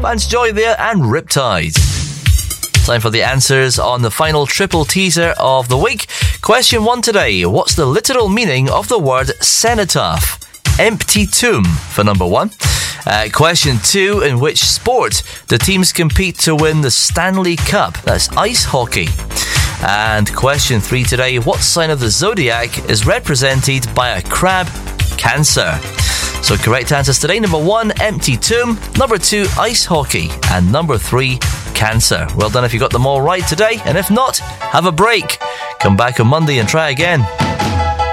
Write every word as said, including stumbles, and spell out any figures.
Lance Joy there and Riptide. Time for the answers on the final triple teaser of the week. Question one today. What's the literal meaning of the word cenotaph? Empty tomb for number one. Uh, question two. In which sport do teams compete to win the Stanley Cup? That's ice hockey. And question three today. What sign of the zodiac is represented by a crab? Cancer. So correct answers today. Number one, empty tomb. Number two, ice hockey. And number three, Cancer. Well done if you got them all right today. And if not, have a break. Come back on Monday and try again.